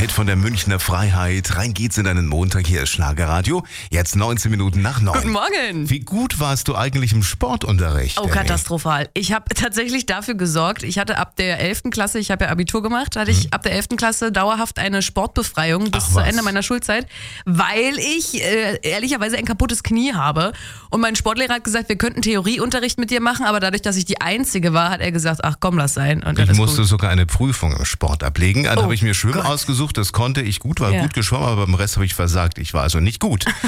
Hit von der Münchner Freiheit. Rein geht's in deinen Montag. Hier ist Schlagerradio. Jetzt 19 Minuten nach 9. Guten Morgen. Wie gut warst du eigentlich im Sportunterricht? Oh, katastrophal. Ich habe tatsächlich dafür gesorgt, ich hatte ab der 11. Klasse, ich habe ja Abitur gemacht, hatte ich ab der 11. Klasse dauerhaft eine Sportbefreiung bis zu Ende meiner Schulzeit, weil ich ehrlicherweise ein kaputtes Knie habe. Und mein Sportlehrer hat gesagt, wir könnten Theorieunterricht mit dir machen, aber dadurch, dass ich die Einzige war, hat er gesagt, ach komm, lass sein. Und ich musste sogar eine Prüfung im Sport ablegen. Dann habe ich mir Schwimmen ausgesucht, das konnte ich gut, war gut geschwommen, aber beim Rest habe ich versagt. Ich war also nicht gut.